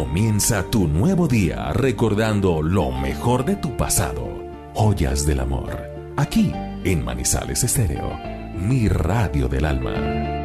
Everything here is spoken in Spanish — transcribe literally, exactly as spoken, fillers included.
Comienza tu nuevo día recordando lo mejor de tu pasado. Joyas del amor. Aquí en Manizales Estéreo, mi radio del alma.